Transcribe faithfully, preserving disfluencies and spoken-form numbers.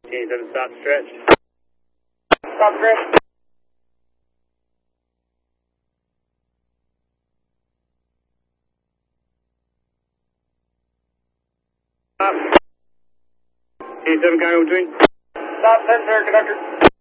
T seven, stop stretch. Stop stretch. Stop. T seven, Congo between. Stop sensor, conductor.